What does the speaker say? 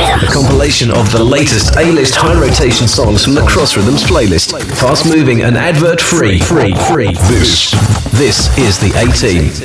A compilation of the latest A-list high-rotation songs from the Cross Rhythms playlist. Fast-moving and advert-free. This is the A-Team.